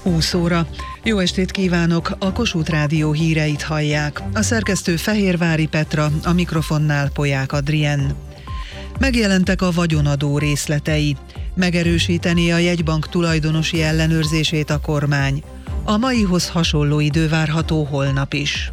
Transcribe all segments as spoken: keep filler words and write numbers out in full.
húsz óra. Jó estét kívánok! A Kossuth Rádió híreit hallják. A szerkesztő Fehérvári Petra, a mikrofonnál Polyák Adrien. Megjelentek a vagyonadó részletei. Megerősíteni a jegybank tulajdonosi ellenőrzését a kormány. A maihoz hasonló idő várható holnap is.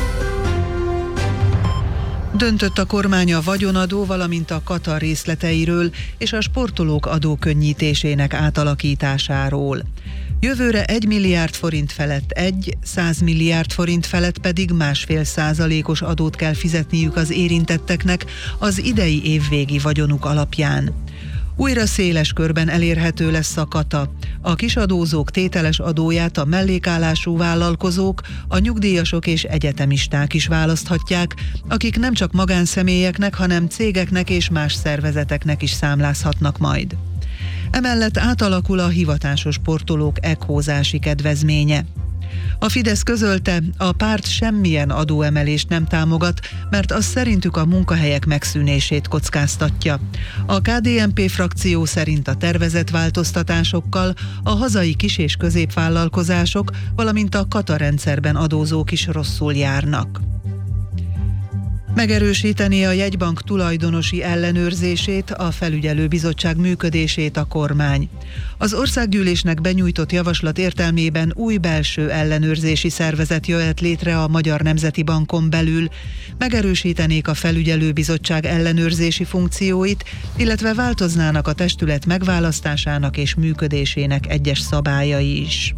Döntött a kormány a vagyonadó, valamint a Katar részleteiről és a sportolók adókönnyítésének átalakításáról. Jövőre egy milliárd forint felett egy, száz milliárd forint felett pedig másfél százalékos adót kell fizetniük az érintetteknek az idei évvégi vagyonuk alapján. Újra széles körben elérhető lesz a kata. A kisadózók tételes adóját a mellékállású vállalkozók, a nyugdíjasok és egyetemisták is választhatják, akik nem csak magánszemélyeknek, hanem cégeknek és más szervezeteknek is számlázhatnak majd. Emellett átalakul a hivatásos sportolók ekhózási kedvezménye. A Fidesz közölte, a párt semmilyen adóemelést nem támogat, mert az szerintük a munkahelyek megszűnését kockáztatja. A ká dé en pé frakció szerint a tervezett változtatásokkal a hazai kis- és középvállalkozások, valamint a kata rendszerben adózók is rosszul járnak. Megerősíteni a jegybank tulajdonosi ellenőrzését, a felügyelőbizottság működését a kormány. Az országgyűlésnek benyújtott javaslat értelmében új belső ellenőrzési szervezet jöhet létre a Magyar Nemzeti Bankon belül, megerősítenék a felügyelőbizottság ellenőrzési funkcióit, illetve változnának a testület megválasztásának és működésének egyes szabályai is.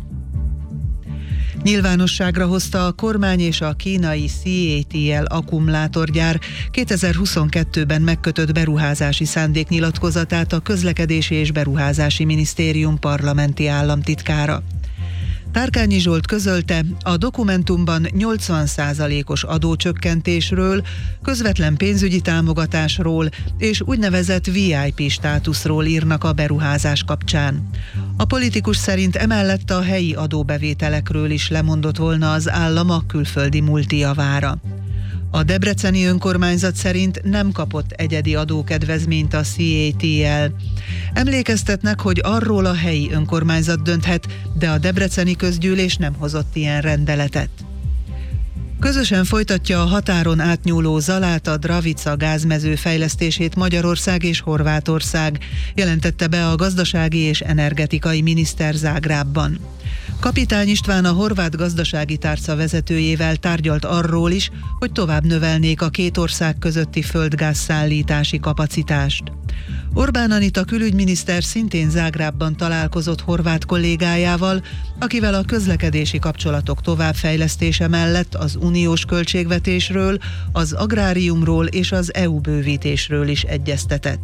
Nyilvánosságra hozta a kormány és a kínai cé á té el akkumulátorgyár kétezer-huszonkettőben megkötött beruházási szándéknyilatkozatát a Közlekedési és Beruházási Minisztérium parlamenti államtitkára. Tárkányi Zsolt közölte, a dokumentumban nyolcvan százalékos adócsökkentésről, közvetlen pénzügyi támogatásról és úgynevezett vé i pé státuszról írnak a beruházás kapcsán. A politikus szerint emellett a helyi adóbevételekről is lemondott volna az állam a külföldi multi javára. A debreceni önkormányzat szerint nem kapott egyedi adókedvezményt a cé á té el. Emlékeztetnek, hogy arról a helyi önkormányzat dönthet, de a debreceni közgyűlés nem hozott ilyen rendeletet. Közösen folytatja a határon átnyúló Zaláta-Dravica gázmező fejlesztését Magyarország és Horvátország, jelentette be a gazdasági és energetikai miniszter Zágrábban. Kapitány István a horvát gazdasági tárca vezetőjével tárgyalt arról is, hogy tovább növelnék a két ország közötti földgáz szállítási kapacitást. Orbán Anita külügyminiszter szintén Zágrábban találkozott horvát kollégájával, akivel a közlekedési kapcsolatok továbbfejlesztése mellett az uniós költségvetésről, az agráriumról és az é u bővítésről is egyeztetett.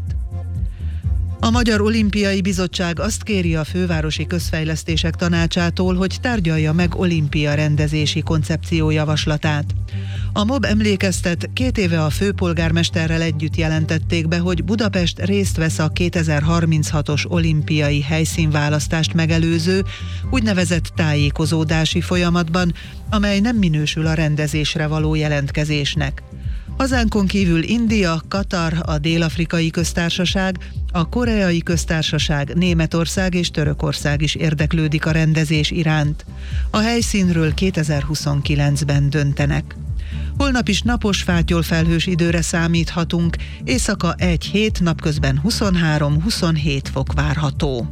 A Magyar Olimpiai Bizottság azt kéri a Fővárosi Közfejlesztések Tanácsától, hogy tárgyalja meg olimpia rendezési koncepció javaslatát. A MOB emlékeztet, két éve a főpolgármesterrel együtt jelentették be, hogy Budapest részt vesz a kétezer-harminchatos olimpiai helyszínválasztást megelőző úgynevezett tájékozódási folyamatban, amely nem minősül a rendezésre való jelentkezésnek. Hazánkon kívül India, Katar, a Dél-Afrikai Köztársaság, a Koreai Köztársaság, Németország és Törökország is érdeklődik a rendezés iránt. A helyszínről kétezer-huszonkilencben döntenek. Holnap is napos, fátyolfelhős időre számíthatunk, éjszaka egy-hét, napközben huszonhárom-huszonhét fok várható.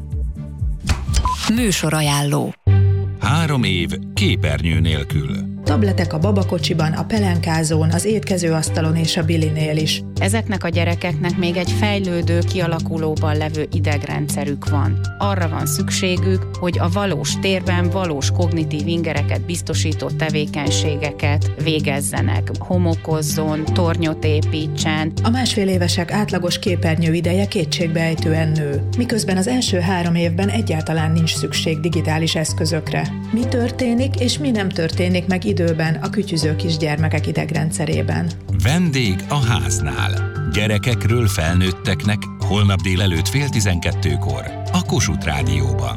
Műsorajánló. Három év képernyő nélkül. Tabletek a babakocsiban, a pelenkázón, az étkezőasztalon és a bilinél is. Ezeknek a gyerekeknek még egy fejlődő, kialakulóban levő idegrendszerük van. Arra van szükségük, hogy a valós térben valós kognitív ingereket biztosító tevékenységeket végezzenek. Homokozzon, tornyot építsen. A másfél évesek átlagos képernyő ideje kétségbeejtően nő, miközben az első három évben egyáltalán nincs szükség digitális eszközökre. Mi történik és mi nem történik meg időben a kütyüző kisgyermekek idegrendszerében? Vendég a háznál. Gyerekekről felnőtteknek holnap délelőtt fél tizenkettőkor a Kossuth Rádióban.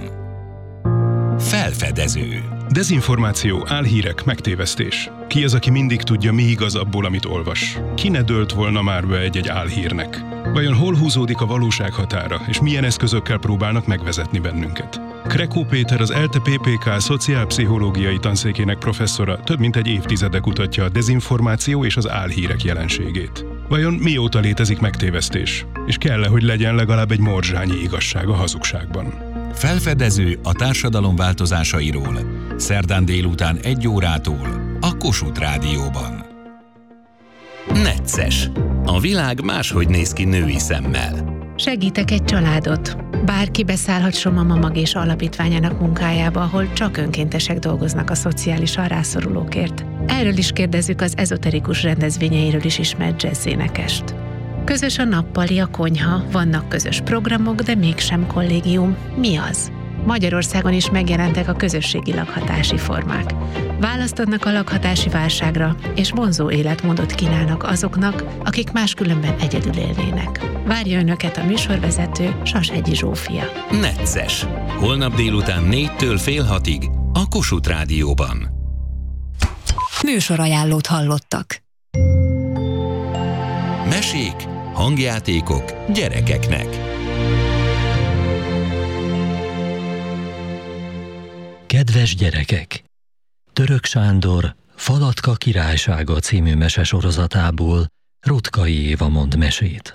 Felfedező. Dezinformáció, álhírek, megtévesztés. Ki az, aki mindig tudja, mi igaz abból, amit olvas? Ki ne dőlt volna már be egy-egy álhírnek? Vajon hol húzódik a valóság határa, és milyen eszközökkel próbálnak megvezetni bennünket? Krekó Péter, az ELTE pé pé ká szociálpszichológiai tanszékének professzora több mint egy évtizede kutatja a dezinformáció és az álhírek jelenségét. Vajon mióta létezik megtévesztés? És kell-e, hogy legyen legalább egy morzsányi igazság a hazugságban? Felfedező a társadalom változásairól. Szerdán délután egy órától a Kossuth Rádióban. Necces. A világ máshogy néz ki női szemmel. Segítek egy családot. Bárki beszállhat Soma Mamag és alapítványának munkájába, ahol csak önkéntesek dolgoznak a szociálisan rászorulókért. Erről is kérdezzük az ezoterikus rendezvényeiről is ismert jazzénekest. Közös a nappali, a konyha, vannak közös programok, de mégsem kollégium. Mi az? Magyarországon is megjelentek a közösségi lakhatási formák. Választ adnak a lakhatási válságra, és vonzó életmódot kínálnak azoknak, akik máskülönben egyedül élnének. Várja Önöket a műsorvezető, Sashegyi Zsófia. Necces. Holnap délután négytől fél hatig a Kossuth Rádióban. Műsorajánlót hallottak. Mesék, hangjátékok gyerekeknek. Kedves gyerekek! Török Sándor Falatka királysága című mesesorozatából Rutkai Éva mond mesét.